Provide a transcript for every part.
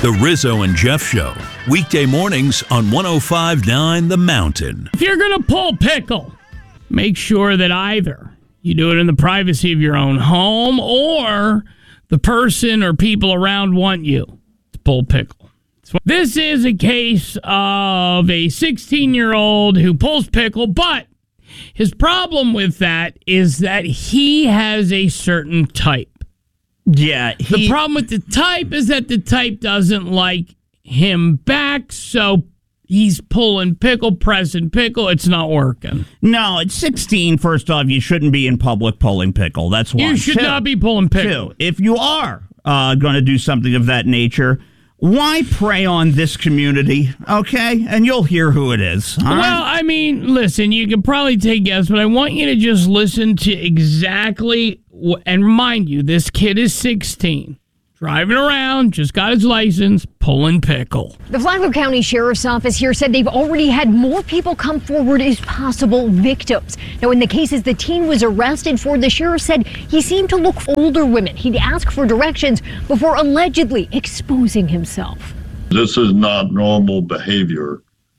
The Rizzo and Jeff Show, weekday mornings on 105.9 The Mountain. If you're going to pull pickle, make sure that either you do it in the privacy of your own home or the person or people around want you to pull pickle. This is a case of a 16-year-old who pulls pickle, but his problem with that is that he has a certain type. Yeah. The problem with the type is that the type doesn't like him back, so he's pulling pickle, pressing pickle. It's not working. No, at 16, first off, you shouldn't be in public pulling pickle. That's one. You should not be pulling pickle. Two, if you are going to do something of that nature, why prey on this community, okay? And you'll hear who it is. Well, I mean, listen, you can probably take a guess, but I want you to just listen to exactly, and remind you, this kid is 16. Driving around, just got his license, pulling pickle. The Flagler County Sheriff's Office here said they've already had more people come forward as possible victims. Now, in the cases the teen was arrested for, the sheriff said he seemed to look for older women. He'd ask for directions before allegedly exposing himself. This is not normal behavior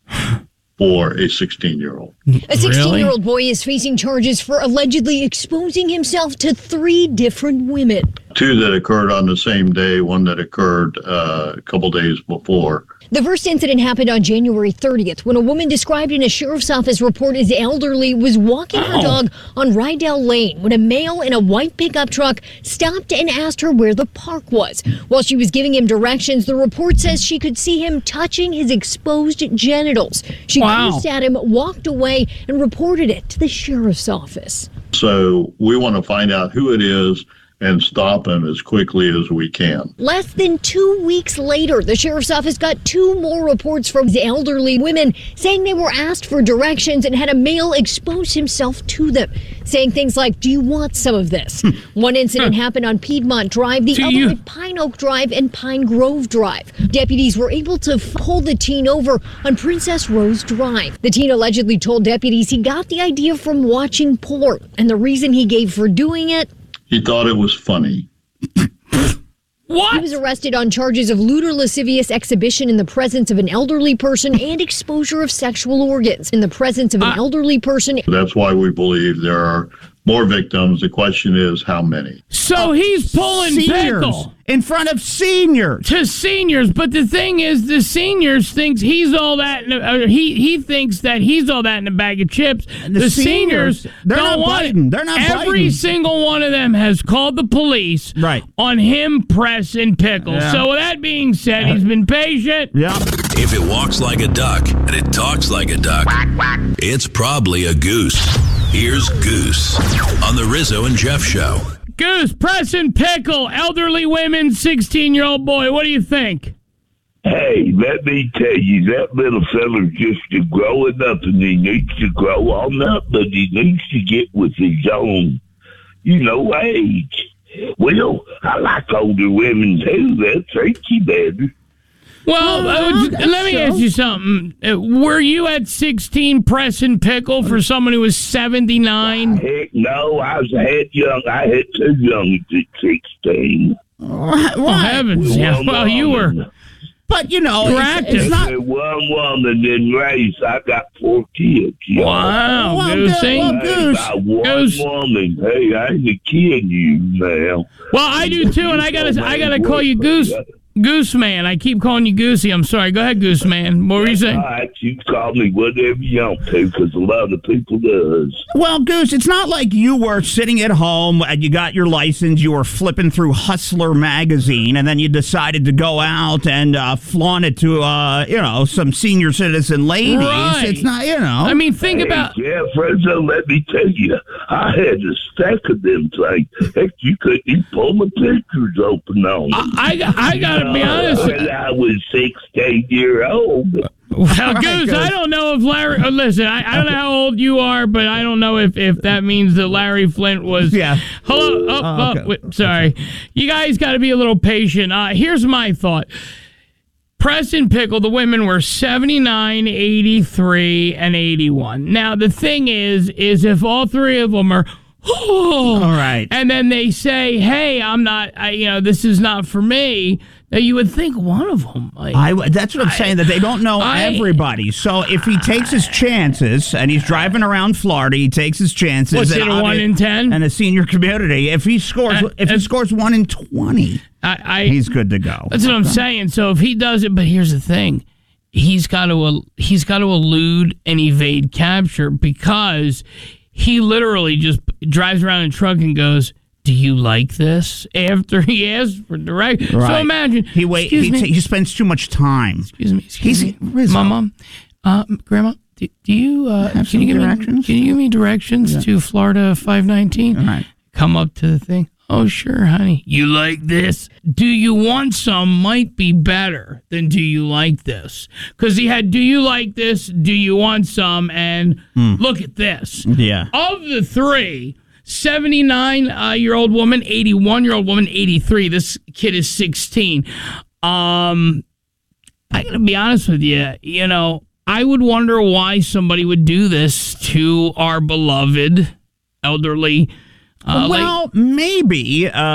for a 16-year-old. A 16-year-old boy is facing charges for allegedly exposing himself to 3 different women. 2 that occurred on the same day, 1 that occurred a couple days before. The first incident happened on January 30th when a woman described in a sheriff's office report as elderly was walking her dog on Rydell Lane when a male in a white pickup truck stopped and asked her where the park was. While she was giving him directions, the report says she could see him touching his exposed genitals. She cursed at him, walked away, and reported it to the sheriff's office. So we want to find out who it is and stop him as quickly as we can. Less than 2 weeks later, the sheriff's office got 2 more reports from the elderly women saying they were asked for directions and had a male expose himself to them, saying things like, "Do you want some of this?" One incident happened on Piedmont Drive, the other at Pine Oak Drive and Pine Grove Drive. Deputies were able to pull the teen over on Princess Rose Drive. The teen allegedly told deputies he got the idea from watching porn, and the reason he gave for doing it, he thought it was funny. What? He was arrested on charges of lewd or lascivious exhibition in the presence of an elderly person and exposure of sexual organs in the presence of an elderly person. That's why we believe there are more victims. The question is how many. So he's pulling pickle in front of seniors. To seniors, but the thing is, the seniors thinks he's all that. He thinks that he's all that in a bag of chips. And the seniors, they're don't not want biting. it. They're not Every biting. single one of them has called the police on him pressing pickle. Yeah. So with that being said, he's been patient. Yeah. If it walks like a duck and it talks like a duck, it's probably a goose. Here's Goose on the Rizzo and Jeff Show. Goose, pressing pickle, elderly women, 16-year-old boy. What do you think? Hey, let me tell you, that little fella's just growing up, and he needs to grow on up, but he needs to get with his own, age. Well, I like older women, too. They'll treat you better. Well, let me ask you something. Were you at 16 pressing pickle for someone who was 79? Heck no, I had too young at 16. Oh, heavens. Yeah. Well, you were. But, you were active. It's not one woman in race. I got 4 kids. Wow, Goosey. One woman. Hey, I ain't kidding you now. Well, I do too, and I gotta call you Goose Man. I keep calling you Goosey. I'm sorry. Go ahead, Goose Man. What were you saying? All right, you call me whatever you want to, because a lot of people does. Well, Goose, it's not like you were sitting at home and you got your license, you were flipping through Hustler magazine, and then you decided to go out and flaunt it to, some senior citizen ladies. Right. It's not, I mean, think about... Yeah, Rizzo, let me tell you, I had a stack of them things. Heck, you couldn't even pull my pictures open on them. I got to be honest. When I was 16 years old. Well, Goose, I don't know if Larry... listen, I don't know how old you are, but I don't know if that means that Larry Flint was... Yeah. Hello? Okay. Wait, sorry. You guys got to be a little patient. Here's my thought. Press and Pickle, the women were 79, 83, and 81. Now, the thing is if all 3 of them are Oh, All right. And then they say, "Hey, this is not for me." Now you would think one of them. That's what I'm saying. That they don't know everybody. So if he takes his chances and he's driving around Florida, he takes his chances. What's it, a 1 in 10? And a senior community. If he scores, he scores 1 in 20, he's good to go. That's what I'm saying. So if he does it, but here's the thing. He's got to elude and evade capture because he literally just drives around in a truck and goes, "Do you like this?" After he asks for directions. Right. So imagine he spends too much time. Excuse me, Mom, Grandma. Do you can you give me directions to Florida 519? All right. Come up to the thing. "Oh, sure, honey. You like this? Do you want some might be better than do you like this?" Because he had, "Do you like this? Do you want some?" And look at this. Yeah. Of the three, 79-year-old woman, 81-year-old woman, 83. This kid is 16. I got to be honest with you. I would wonder why somebody would do this to our beloved elderly. Maybe